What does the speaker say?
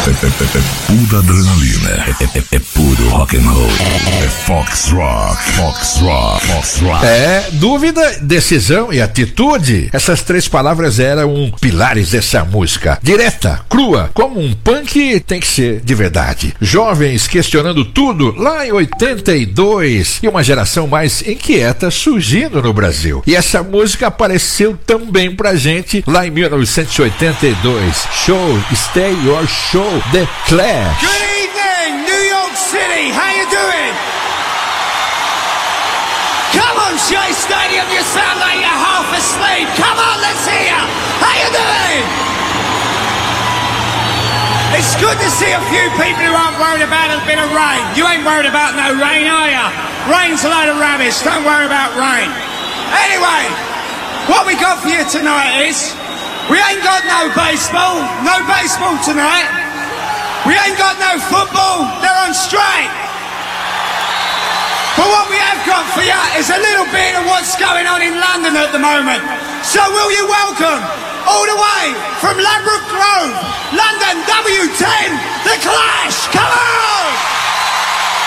Pura adrenalina. É puro rock and roll. É Fox Rock. Fox Rock. Fox Rock. Dúvida, decisão e atitude. Essas três palavras eram pilares dessa música. Direta, crua, como um punk tem que ser de verdade. Jovens questionando tudo lá em 82 e uma geração mais inquieta surgindo no Brasil. E essa música apareceu também pra gente lá em 1982. Show, Stay Your Show, The Clash. Good evening, New York City. How you doing? Come on, Shea Stadium. You sound like you're half asleep. Come on, let's hear you. How you doing? It's good to see a few people who aren't worried about a bit of rain. You ain't worried about no rain, are you? Rain's a load of rubbish. Don't worry about rain. Anyway, what we got for you tonight is we ain't got no baseball. No baseball tonight. We ain't got no football. They're on strike. But what we have got for you is a little bit of what's going on in London at the moment. So will you welcome, all the way from Ladbroke Grove, London W10, The Clash. Come on!